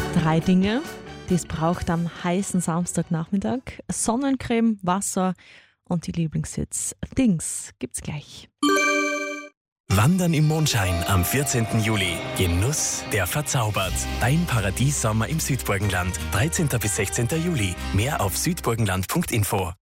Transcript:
3 Dinge, die es braucht am heißen Samstagnachmittag. Sonnencreme, Wasser und die Lieblingshits. Dings gibt's gleich. Wandern im Mondschein am 14. Juli. Genuss, der verzaubert. Dein Paradies-Sommer im Südburgenland. 13. bis 16. Juli. Mehr auf südburgenland.info.